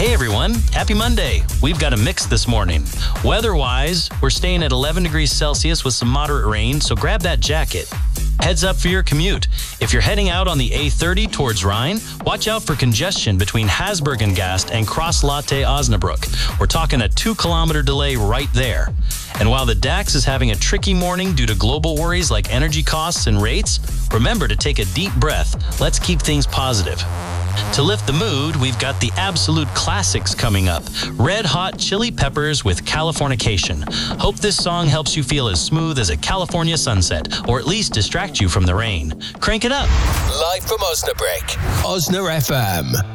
Hey everyone, happy Monday. We've got a mix this morning. Weather-wise, we're staying at 11 degrees Celsius with some moderate rain, so grab that jacket. Heads up for your commute. If you're heading out on the A30 towards Rhine, watch out for congestion between Hasbergen-Gast and Cross Lotte Osnabrück. We're talking a 2-kilometer delay right there. And while the DAX is having a tricky morning due to global worries like energy costs and rates, remember to take a deep breath. Let's keep things positive. To lift the mood, we've got the absolute classics coming up. Red Hot Chili Peppers with Californication. Hope this song helps you feel as smooth as a California sunset, or at least distract you from the rain. Crank it up. Live from Osnabrück. Osna FM.